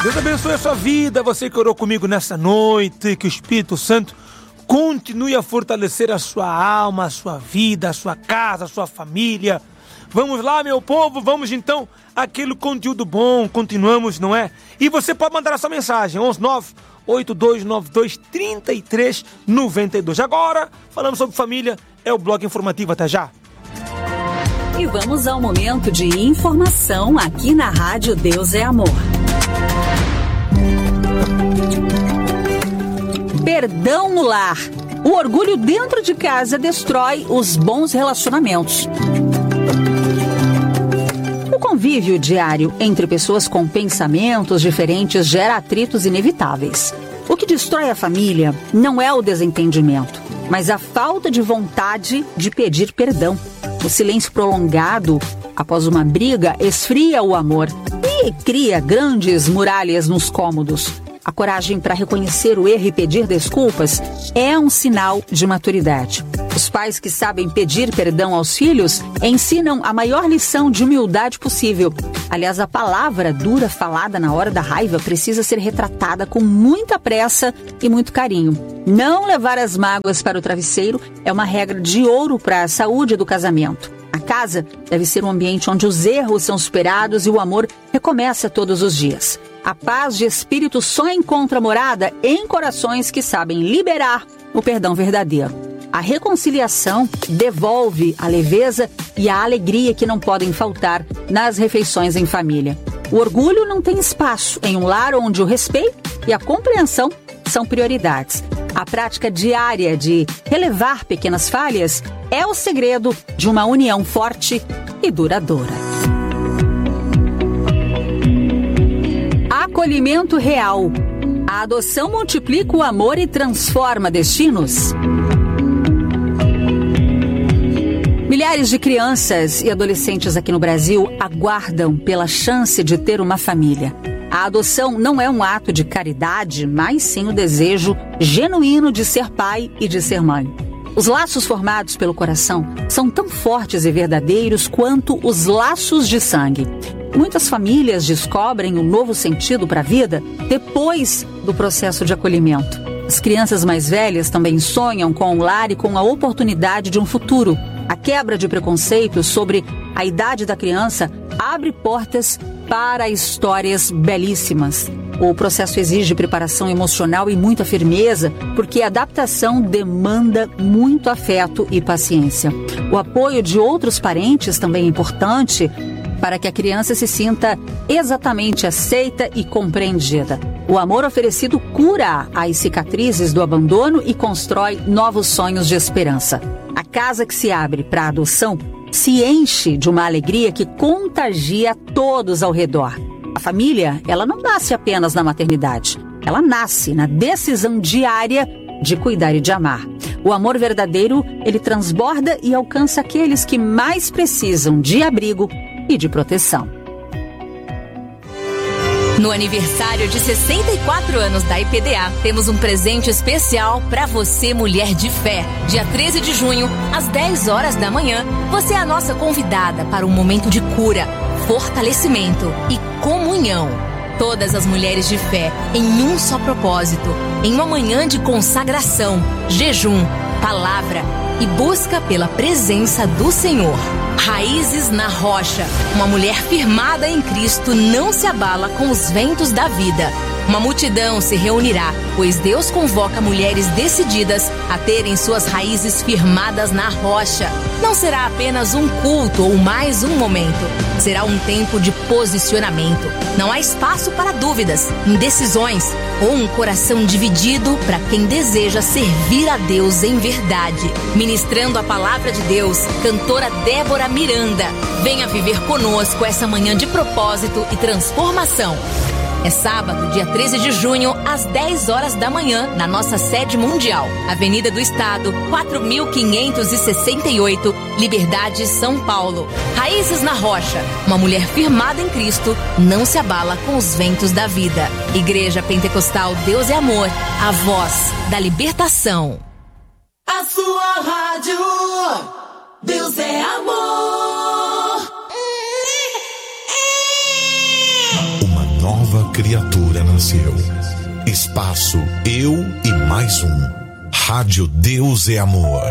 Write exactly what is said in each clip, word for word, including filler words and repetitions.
Deus abençoe a sua vida, você que orou comigo nessa noite, que o Espírito Santo continue a fortalecer a sua alma, a sua vida, a sua casa, a sua família. Vamos lá, meu povo, vamos então àquele conteúdo bom, continuamos, não é? E você pode mandar a sua mensagem, onze nove oito dois nove dois três três nove dois. Agora, falamos sobre família, é o Bloco Informativo, até já. E vamos ao momento de informação aqui na Rádio Deus é Amor. Perdão no lar. O orgulho dentro de casa destrói os bons relacionamentos. O convívio diário entre pessoas com pensamentos diferentes gera atritos inevitáveis. O que destrói a família não é o desentendimento, mas a falta de vontade de pedir perdão. O silêncio prolongado após uma briga esfria o amor e cria grandes muralhas nos cômodos. A coragem para reconhecer o erro e pedir desculpas é um sinal de maturidade. Os pais que sabem pedir perdão aos filhos ensinam a maior lição de humildade possível. Aliás, a palavra dura falada na hora da raiva precisa ser retratada com muita pressa e muito carinho. Não levar as mágoas para o travesseiro é uma regra de ouro para a saúde do casamento. A casa deve ser um ambiente onde os erros são superados e o amor recomeça todos os dias. A paz de espírito só encontra morada em corações que sabem liberar o perdão verdadeiro. A reconciliação devolve a leveza e a alegria que não podem faltar nas refeições em família. O orgulho não tem espaço em um lar onde o respeito e a compreensão são prioridades. A prática diária de relevar pequenas falhas é o segredo de uma união forte e duradoura. Acolhimento real. A adoção multiplica o amor e transforma destinos. Milhares de crianças e adolescentes aqui no Brasil aguardam pela chance de ter uma família. A adoção não é um ato de caridade, mas sim o desejo genuíno de ser pai e de ser mãe. Os laços formados pelo coração são tão fortes e verdadeiros quanto os laços de sangue. Muitas famílias descobrem um novo sentido para a vida depois do processo de acolhimento. As crianças mais velhas também sonham com um lar e com a oportunidade de um futuro. A quebra de preconceitos sobre a idade da criança abre portas para histórias belíssimas. O processo exige preparação emocional e muita firmeza, porque a adaptação demanda muito afeto e paciência. O apoio de outros parentes também é importante para que a criança se sinta exatamente aceita e compreendida. O amor oferecido cura as cicatrizes do abandono e constrói novos sonhos de esperança. A casa que se abre para a adoção se enche de uma alegria que contagia todos ao redor. A família, ela não nasce apenas na maternidade. Ela nasce na decisão diária de cuidar e de amar. O amor verdadeiro, ele transborda e alcança aqueles que mais precisam de abrigo e de proteção. No aniversário de sessenta e quatro anos da I P D A, temos um presente especial para você, mulher de fé. Dia treze de junho, às dez horas da manhã, você é a nossa convidada para um momento de cura, fortalecimento e comunhão. Todas as mulheres de fé em um só propósito, em uma manhã de consagração, jejum, palavra e busca pela presença do Senhor. Raízes na rocha. Uma mulher firmada em Cristo não se abala com os ventos da vida. Uma multidão se reunirá, pois Deus convoca mulheres decididas a terem suas raízes firmadas na rocha. Não será apenas um culto ou mais um momento. Será um tempo de posicionamento. Não há espaço para dúvidas, indecisões ou um coração dividido para quem deseja servir a Deus em verdade. Ministrando a palavra de Deus, cantora Débora Miranda. Venha viver conosco essa manhã de propósito e transformação. É sábado, dia treze de junho, às dez horas da manhã, na nossa sede mundial. Avenida do Estado, quatro mil quinhentos e sessenta e oito, Liberdade, São Paulo. Raízes na rocha. Uma mulher firmada em Cristo não se abala com os ventos da vida. Igreja Pentecostal Deus é Amor, a voz da libertação. A sua rádio, Deus é Amor. Uma nova criatura nasceu. Espaço Eu e Mais Um. Rádio Deus é Amor.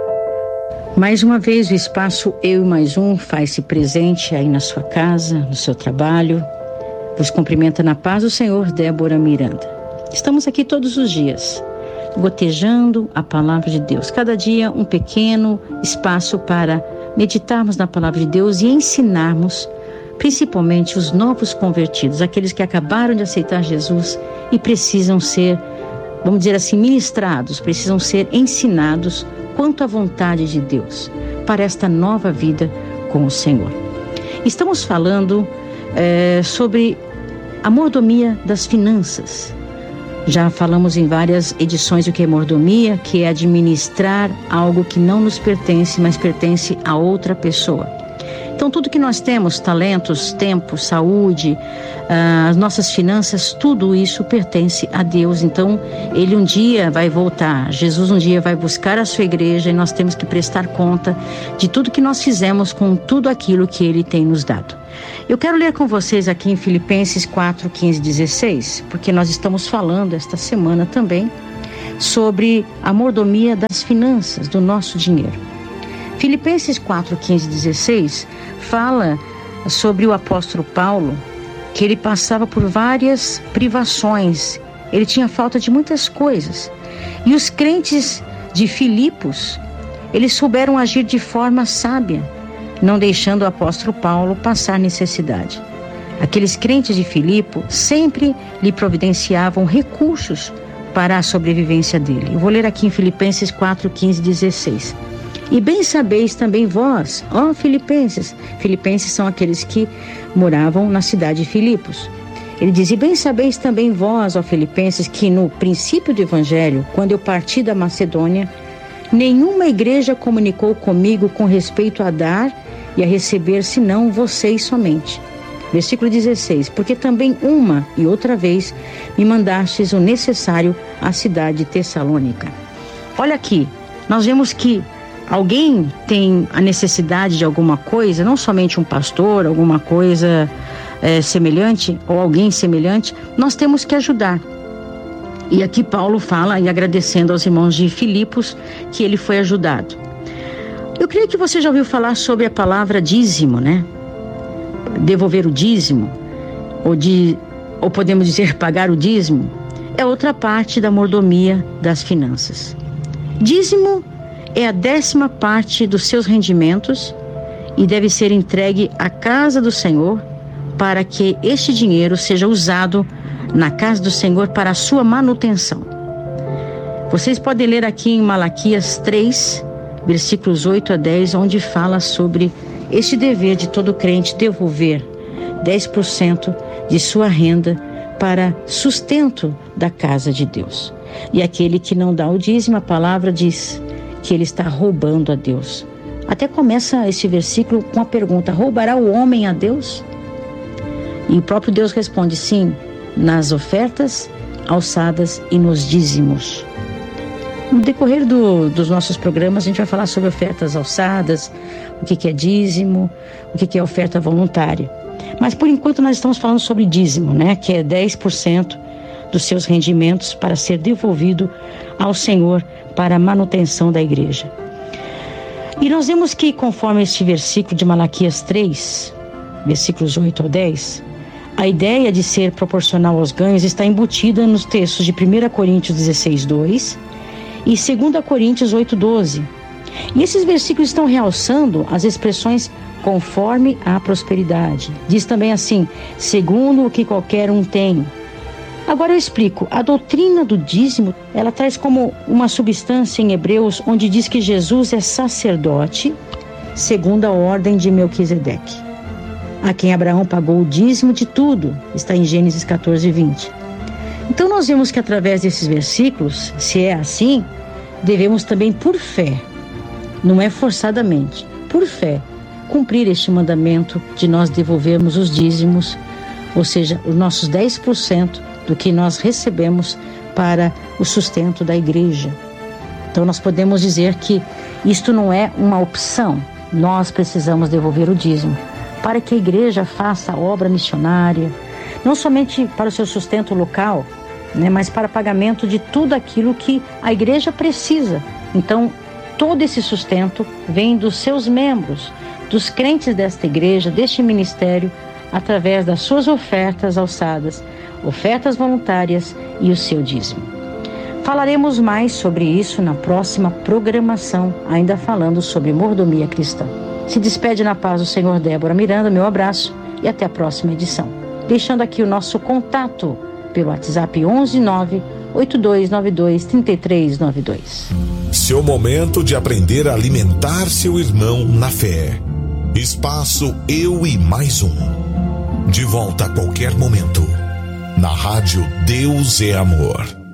Mais uma vez o espaço Eu e Mais Um faz-se presente aí na sua casa, no seu trabalho. Vos cumprimenta na paz do Senhor, Débora Miranda. Estamos aqui todos os dias, gotejando a palavra de Deus. Cada dia um pequeno espaço para meditarmos na palavra de Deus e ensinarmos, principalmente os novos convertidos, aqueles que acabaram de aceitar Jesus e precisam ser, vamos dizer assim, ministrados, precisam ser ensinados quanto à vontade de Deus para esta nova vida com o Senhor. Estamos falando é, sobre a mordomia das finanças. Já falamos em várias edições do que é mordomia, que é administrar algo que não nos pertence, mas pertence a outra pessoa. Então, tudo que nós temos, talentos, tempo, saúde, uh, as nossas finanças, tudo isso pertence a Deus. Então, Ele um dia vai voltar, Jesus um dia vai buscar a sua igreja e nós temos que prestar conta de tudo que nós fizemos com tudo aquilo que Ele tem nos dado. Eu quero ler com vocês aqui em Filipenses quatro, quinze, dezesseis, porque nós estamos falando esta semana também sobre a mordomia das finanças, do nosso dinheiro. Filipenses quatro, quinze, dezesseis fala sobre o apóstolo Paulo, que ele passava por várias privações, ele tinha falta de muitas coisas. E os crentes de Filipos, eles souberam agir de forma sábia, não deixando o apóstolo Paulo passar necessidade. Aqueles crentes de Filipe sempre lhe providenciavam recursos para a sobrevivência dele. Eu vou ler aqui em Filipenses quatro, quinze, dezesseis. E bem sabeis também vós, ó Filipenses, Filipenses são aqueles que moravam na cidade de Filipos. Ele diz, e bem sabeis também vós, ó Filipenses, que no princípio do Evangelho, quando eu parti da Macedônia, nenhuma igreja comunicou comigo com respeito a dar e a receber, senão vocês somente. Versículo dezesseis, porque também uma e outra vez me mandastes o necessário à cidade de Tessalônica. Olha aqui, nós vemos que alguém tem a necessidade de alguma coisa, não somente um pastor, alguma coisa é, semelhante, ou alguém semelhante, nós temos que ajudar. E aqui Paulo fala, e agradecendo aos irmãos de Filipos, que ele foi ajudado. Eu creio que você já ouviu falar sobre a palavra dízimo, né? Devolver o dízimo, ou, de, ou podemos dizer pagar o dízimo, é outra parte da mordomia das finanças. Dízimo é a décima parte dos seus rendimentos e deve ser entregue à casa do Senhor para que este dinheiro seja usado na casa do Senhor para a sua manutenção. Vocês podem ler aqui em Malaquias três, versículos oito a dez, onde fala sobre este dever de todo crente devolver dez por cento de sua renda para sustento da casa de Deus. E aquele que não dá o dízimo, a palavra diz que ele está roubando a Deus. Até começa esse versículo com a pergunta, roubará o homem a Deus? E o próprio Deus responde, sim, nas ofertas, alçadas e nos dízimos. No decorrer do, dos nossos programas, a gente vai falar sobre ofertas alçadas, o que, que é dízimo, o que, que é oferta voluntária. Mas por enquanto nós estamos falando sobre dízimo, né? Que é dez por cento dos seus rendimentos para ser devolvido ao Senhor para a manutenção da igreja. E nós vemos que, conforme este versículo de Malaquias três, versículos oito a dez, a ideia de ser proporcional aos ganhos está embutida nos textos de primeira Coríntios dezesseis, dois e segunda Coríntios oito, doze. E esses versículos estão realçando as expressões conforme a prosperidade. Diz também assim, segundo o que qualquer um tem. Agora eu explico, a doutrina do dízimo, ela traz como uma substância em Hebreus, onde diz que Jesus é sacerdote, segundo a ordem de Melquisedeque, a quem Abraão pagou o dízimo de tudo, está em Gênesis catorze, vinte. Então nós vemos que através desses versículos, se é assim, devemos também por fé, não é forçadamente, por fé, cumprir este mandamento de nós devolvermos os dízimos, ou seja, os nossos dez por cento do que nós recebemos para o sustento da igreja. Então nós podemos dizer que isto não é uma opção, nós precisamos devolver o dízimo para que a igreja faça a obra missionária, não somente para o seu sustento local, né, mas para pagamento de tudo aquilo que a igreja precisa. Então, todo esse sustento vem dos seus membros, dos crentes desta igreja, deste ministério, através das suas ofertas alçadas, ofertas voluntárias e o seu dízimo. Falaremos mais sobre isso na próxima programação, ainda falando sobre mordomia cristã. Se despede na paz do Senhor Débora Miranda, meu abraço e até a próxima edição. Deixando aqui o nosso contato pelo WhatsApp onze nove oito dois nove dois três três nove dois. Seu momento de aprender a alimentar seu irmão na fé. Espaço Eu e Mais Um. De volta a qualquer momento. Na Rádio Deus é Amor.